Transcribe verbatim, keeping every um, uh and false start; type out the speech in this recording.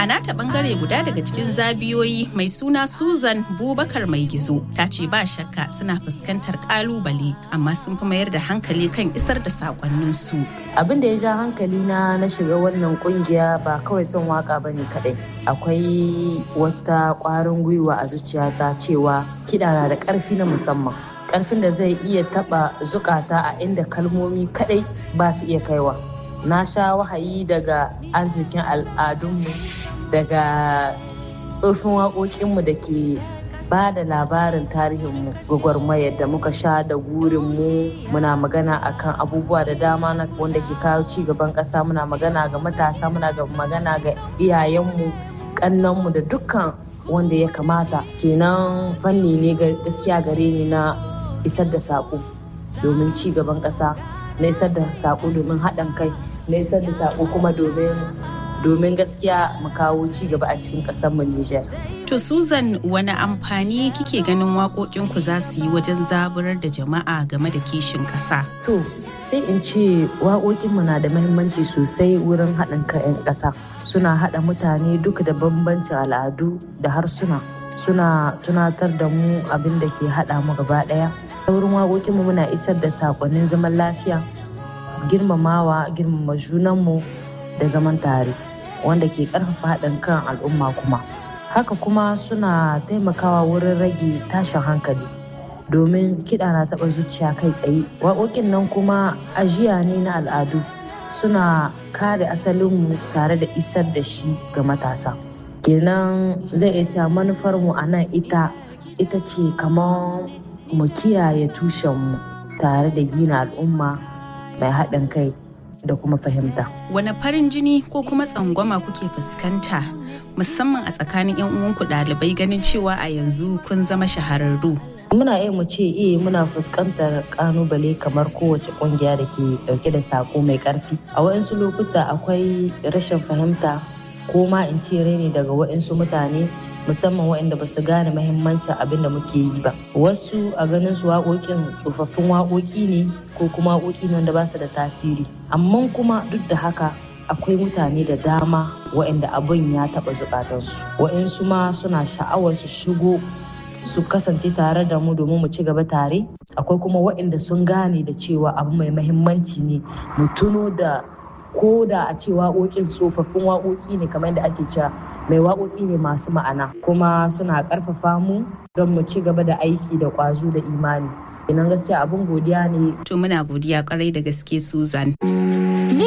nata bangare guda daga cikin zabiyoyi mai suna Susan Bubakar Mai Gizo ta ce ba shakka suna fuskantar kalubale amma sun fi mayar da hankali kan isar da sakonnin su. Abin da ya ja hankali na na shiga wannan kungiya ba kawai son waka bane kadai. Akwai wata kwarin gwiwa a zuciyata cewa kiɗa na da ƙarfi na musamman. Ƙarfin da zai iya taɓa zukata a inda kalmomi kadai ba su iya kaiwa. Na sha wahayi daga arzikin al'adunmu, daga tsofin waƙoƙinmu da ke ba da labarin tarihinmu, gwagwarmayar da muka sha da gurinmu. Muna magana akan abubuwa da dama na wanda ke kawo ci gaban ƙasa, muna magana ga matasa, muna ga magana ga iyayenmu, ƙannanmu da dukkan wanda ya kamata. Kenan fanni ne gaskiya gare ni na isar da saƙo domin ci gaban ƙasa, na isar da saƙo domin haɗin kai, na isar da saƙo kuma domin domin gaskiya mu kawo ci gaba a cikin ƙasar mu Nijar. To Susan, wani amfani kike ganin waƙoƙinku za su yi wajen zaburar da jama'a game da kishin ƙasa? To sai in ce waƙoƙinmu na da muhimmanci sosai wurin haɗin kan 'yan ƙasa. Suna haɗa mutane duka da bambancin al'adu da harsuna. Suna tunatar da mu abin da ke haɗa mu gaba ɗaya. Wurin waƙoƙinmu muna isar da saƙonnin zaman lafiya, girmamawa, girmama junanmu da zaman tare, wanda ke ƙarfafa haɗin kan al'umma kuma. Haka kuma suna taimakawa wurin rage tashin hankali, domin kiɗa na taɓa zuciya kai tsaye. Waƙoƙin nan kuma ajiya ne na al'adu, suna kare asalinmu tare da isar da shi ga matasa. Kenan zai iya manufarmu a nan ita ita ce kamar mu kiyaye tushenmu tare da gina al'umma mai haɗin kai da kuma fahimta. Wane farin jini ko kuma tsangwama kuke fuskanta musamman a tsakanin 'yan uwanku ɗalibai ganin cewa a yanzu kun zama shahararru? Muna iya mu ce iya muna fuskantar ƙalubale kamar kowace ƙungiya da ke ɗauke da saƙo mai ƙarfi. A waɗansu lokuta akwai rashin fahimta ko ma in ce raini daga waɗansu mutane, musamman waɗanda ba su gane mahimmancin abin da muke yi ba. Wasu a ganin su waƙoƙin tsofaffin waƙoƙi ne ko kuma waƙoƙi ne da ba su da tasiri. Amma kuma duk da haka akwai mutane da dama waɗanda abin ya taɓa zukatansu. Waɗansu ma suna sha'awar su shigo su kasance tare da mu domin mu ci gaba tare. Akwai kuma waɗanda sun gane da cewa abu mai mahimmanci ne mu tuno da ko da a ce waƙoƙin tsofaffin waƙoƙi ne kamar da ake cewa mai waƙoƙi ne masu ma'ana, kuma suna ƙarfafa mu don mu ci gaba da aiki da ƙwazo da imani. Idan gaskiya abin godiya ne. To muna godiya ƙwarai da gaske Susan.